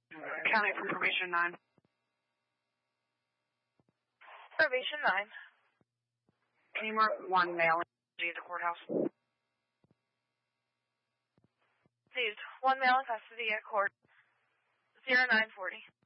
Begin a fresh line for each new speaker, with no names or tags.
County for Probation 9.
Probation 9.
Can you mark 1 male at the courthouse?
Received. 1 male in custody at court. 0940.